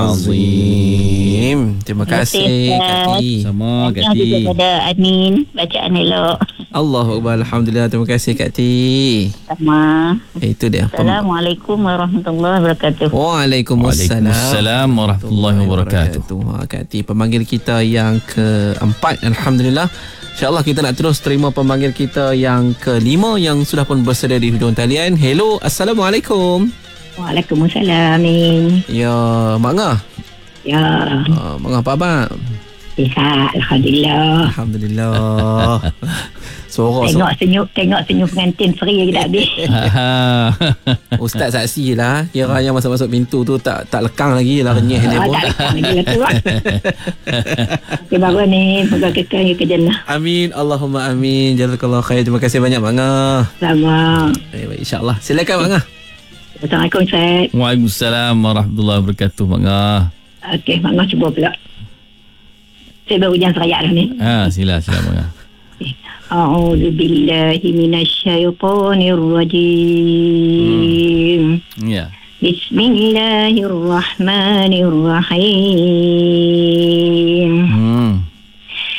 Azim. Terima kasih Kak Ti. Sama Kak Juga Ti. pada admin bacaan elok. Allahu Akbar. Alhamdulillah. Terima kasih Kak Ti. Sama. Itu dia. Assalamualaikum warahmatullahi wabarakatuh. Waalaikumsalam. Waalaikumsalam warahmatullahi wabarakatuh. Kak Ti, pemanggil kita yang keempat. Alhamdulillah. InsyaAllah kita nak terus terima pemanggil kita yang kelima yang sudah pun bersedia di hujung talian. Hello, Assalamualaikum. Waalaikumsalam. Amin. Ya, Mak Ngah. Ya. Mak Ngah apa abang? Sihat. Alhamdulillah. Alhamdulillah. Tengok senyum pengantin free lagi tak habis. Ustaz saksi lah. Kira yang masuk-masuk pintu tu tak lekang lagi lah, renyah dia pun. Tak lekang lagi lah tu. Okay, baru ni moga kekal ke jannah. Amin. Allahumma amin. Jazakallah khair. Terima kasih banyak Mak Ngah. Sama. Baik, insyaAllah. Silakan Mak Ngah. Assalamualaikum Ustaz. Waalaikumsalam warahmatullahi wabarakatuh Mak Ngah. Okey, Mak Ngah cuba pula. Saya baru hujan serayak dah ni. Sila Mak Ngah. A'udzu billahi minasyaitonir rajim. Ya. Bismillahirrahmanirrahim.